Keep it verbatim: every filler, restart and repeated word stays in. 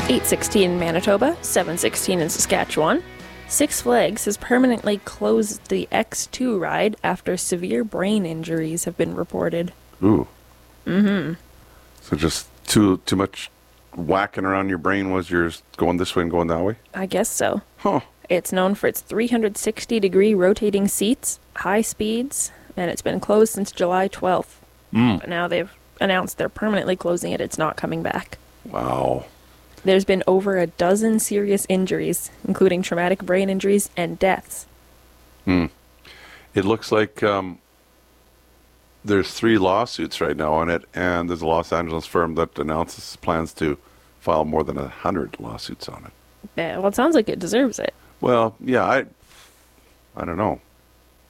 eight sixteen in Manitoba, seven sixteen in Saskatchewan. Six Flags has permanently closed the X two ride after severe brain injuries have been reported. Ooh. Mm-hmm. So just too too much whacking around your brain was yours going this way and going that way? I guess so. Huh. It's known for its three hundred sixty degree rotating seats, high speeds, and it's been closed since July twelfth. Mm. But now they've announced they're permanently closing it. It's not coming back. Wow. There's been over a dozen serious injuries, including traumatic brain injuries and deaths. Hmm. It looks like um, there's three lawsuits right now on it, and there's a Los Angeles firm that announces plans to file more than a hundred lawsuits on it. Yeah, well, it sounds like it deserves it. Well, yeah, I, I don't know.